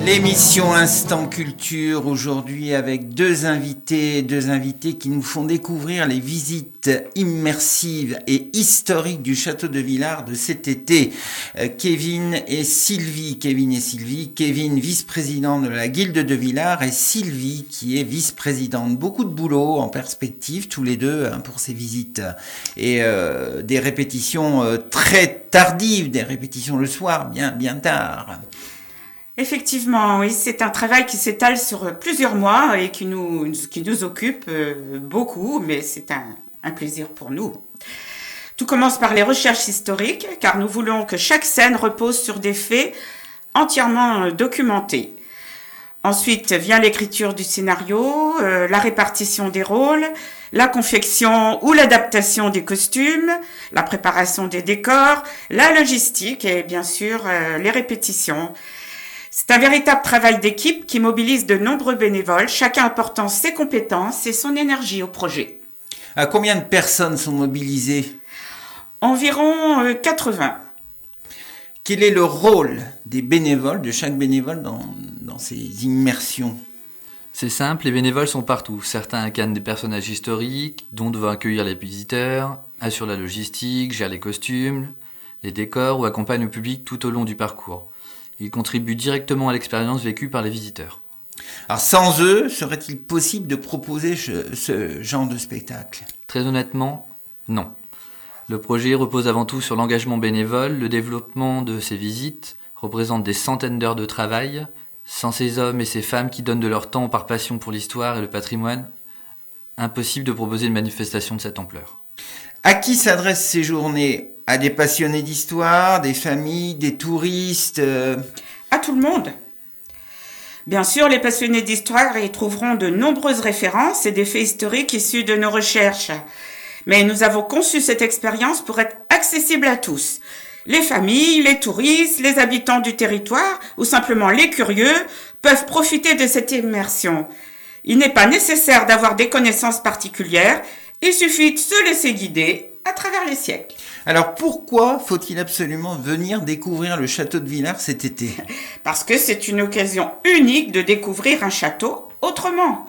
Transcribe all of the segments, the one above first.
L'émission Instant Culture aujourd'hui avec deux invités qui nous font découvrir les visites immersives et historiques du château de Villars de cet été. Kevin et Sylvie, Kevin vice-président de la Guilde de Villars et Sylvie qui est vice-présidente. Beaucoup de boulot en perspective tous les deux pour ces visites et des répétitions très tardives, des répétitions le soir, bien tard. Effectivement, oui, c'est un travail qui s'étale sur plusieurs mois et qui nous occupe beaucoup, mais c'est un plaisir pour nous. Tout commence par les recherches historiques, car nous voulons que chaque scène repose sur des faits entièrement documentés. Ensuite vient l'écriture du scénario, la répartition des rôles, la confection ou l'adaptation des costumes, la préparation des décors, la logistique et bien sûr les répétitions. C'est un véritable travail d'équipe qui mobilise de nombreux bénévoles, chacun apportant ses compétences et son énergie au projet. Combien de personnes sont mobilisées ? Environ 80. Quel est le rôle des bénévoles, de chaque bénévole dans ces immersions ? C'est simple, les bénévoles sont partout. Certains incarnent des personnages historiques, dont doivent accueillir les visiteurs, assurent la logistique, gèrent les costumes, les décors ou accompagnent le public tout au long du parcours. Ils contribuent directement à l'expérience vécue par les visiteurs. Alors sans eux, serait-il possible de proposer ce genre de spectacle ? Très honnêtement, non. Le projet repose avant tout sur l'engagement bénévole. Le développement de ces visites représente des centaines d'heures de travail. Sans ces hommes et ces femmes qui donnent de leur temps par passion pour l'histoire et le patrimoine, impossible de proposer une manifestation de cette ampleur. À qui s'adressent ces journées ? À des passionnés d'histoire, des familles, des touristes À tout le monde. Bien sûr, les passionnés d'histoire y trouveront de nombreuses références et des faits historiques issus de nos recherches. Mais nous avons conçu cette expérience pour être accessible à tous. Les familles, les touristes, les habitants du territoire ou simplement les curieux peuvent profiter de cette immersion. Il n'est pas nécessaire d'avoir des connaissances particulières, il suffit de se laisser guider à travers les siècles. Alors pourquoi faut-il absolument venir découvrir le château de Villars cet été ? Parce que c'est une occasion unique de découvrir un château autrement.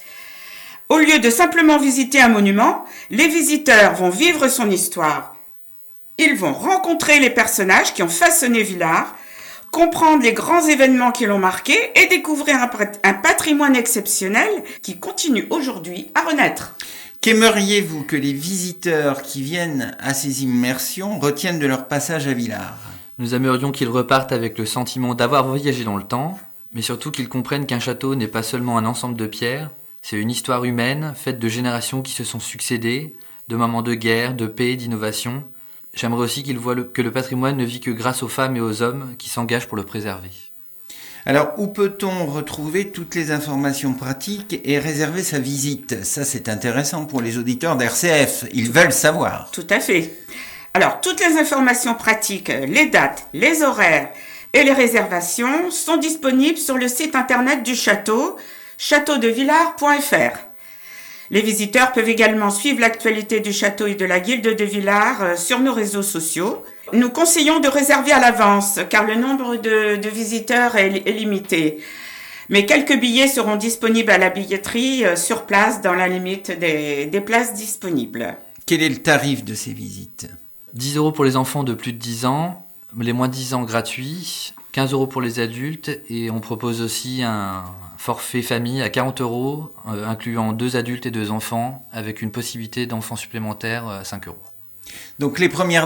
Au lieu de simplement visiter un monument, les visiteurs vont vivre son histoire. Ils vont rencontrer les personnages qui ont façonné Villars, comprendre les grands événements qui l'ont marqué et découvrir un patrimoine exceptionnel qui continue aujourd'hui à renaître. Qu'aimeriez-vous que les visiteurs qui viennent à ces immersions retiennent de leur passage à Villars ? Nous aimerions qu'ils repartent avec le sentiment d'avoir voyagé dans le temps, mais surtout qu'ils comprennent qu'un château n'est pas seulement un ensemble de pierres, c'est une histoire humaine faite de générations qui se sont succédées, de moments de guerre, de paix, d'innovation. J'aimerais aussi qu'ils voient que le patrimoine ne vit que grâce aux femmes et aux hommes qui s'engagent pour le préserver. Alors, où peut-on retrouver toutes les informations pratiques et réserver sa visite ? Ça, c'est intéressant pour les auditeurs d'RCF. Ils veulent savoir. Tout à fait. Alors, toutes les informations pratiques, les dates, les horaires et les réservations sont disponibles sur le site internet du château, châteaudevillars.fr. Les visiteurs peuvent également suivre l'actualité du château et de la Guilde de Villars sur nos réseaux sociaux. Nous conseillons de réserver à l'avance car le nombre de visiteurs est limité. Mais quelques billets seront disponibles à la billetterie sur place dans la limite des places disponibles. Quel est le tarif de ces visites ? 10 € pour les enfants de plus de 10 ans, les moins de 10 ans gratuits, 15 € pour les adultes et on propose aussi un forfait famille à 40 €, incluant 2 adultes et 2 enfants, avec une possibilité d'enfants supplémentaires à 5 €. Donc la première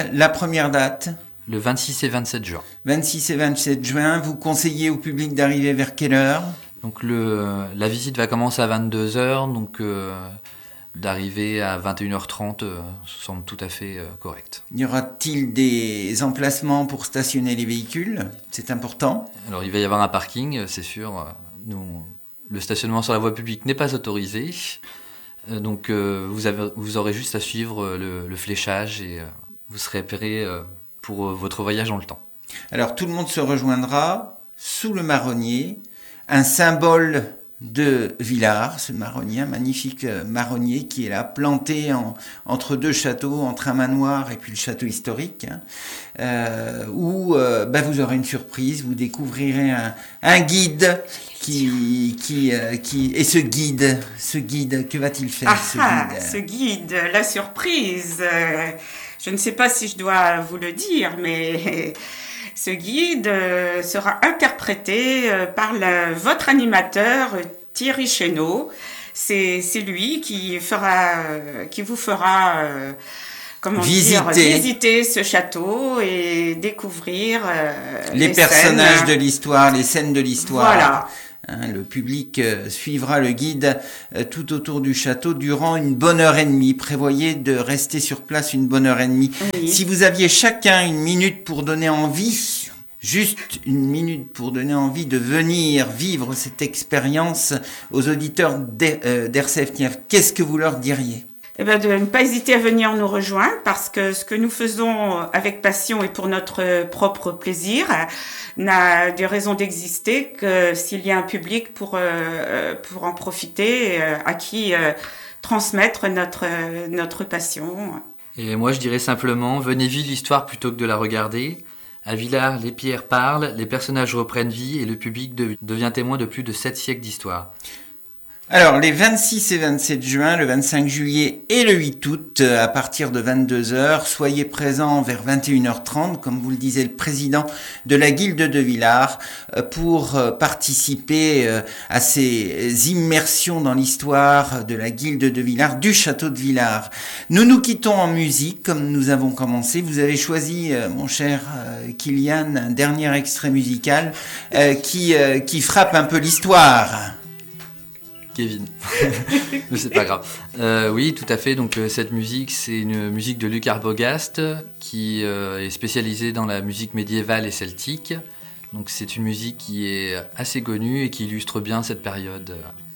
date Le 26 et 27 juin. 26 et 27 juin, vous conseillez au public d'arriver vers quelle heure ? Donc la visite va commencer à 22 h, donc d'arriver à 21h30 semble tout à fait correct. Y aura-t-il des emplacements pour stationner les véhicules ? C'est important. Alors il va y avoir un parking, c'est sûr. Le stationnement sur la voie publique n'est pas autorisé. Donc vous aurez juste à suivre le fléchage et vous serez prêt pour votre voyage dans le temps. Alors tout le monde se rejoindra sous le marronnier, un symbole de Villars, ce marronnier, un magnifique marronnier qui est là, planté entre deux châteaux, entre un manoir et puis le château historique, où vous aurez une surprise, vous découvrirez un guide et ce guide, que va-t-il faire, ce guide, la surprise. Je ne sais pas si je dois vous le dire, mais ce guide sera interprété par votre animateur Thierry Chénaud. C'est lui qui vous fera visiter ce château et découvrir les personnages scènes de l'histoire, les scènes de l'histoire. Voilà. Le public suivra le guide tout autour du château durant une bonne heure et demie. Prévoyez de rester sur place une bonne heure et demie. Oui. Si vous aviez chacun une minute pour donner envie, juste une minute pour donner envie de venir vivre cette expérience aux auditeurs d'RCF, qu'est-ce que vous leur diriez ? De ne pas hésiter à venir nous rejoindre, parce que ce que nous faisons avec passion et pour notre propre plaisir n'a de raison d'exister que s'il y a un public pour en profiter, à qui transmettre notre passion. Et moi je dirais simplement, venez vivre l'histoire plutôt que de la regarder. À Villars, les pierres parlent, les personnages reprennent vie et le public devient témoin de plus de 7 siècles d'histoire. Alors, les 26 et 27 juin, le 25 juillet et le 8 août, à partir de 22h, soyez présents vers 21h30, comme vous le disait le président de la Guilde de Villars, pour participer à ces immersions dans l'histoire de la Guilde de Villars, du château de Villars. Nous nous quittons en musique, comme nous avons commencé. Vous avez choisi, mon cher Kylian, un dernier extrait musical qui frappe un peu l'histoire. Kevin. Mais c'est pas grave. Oui, tout à fait. Donc cette musique, c'est une musique de Luc Arbogast qui est spécialisé dans la musique médiévale et celtique. Donc c'est une musique qui est assez connue et qui illustre bien cette période.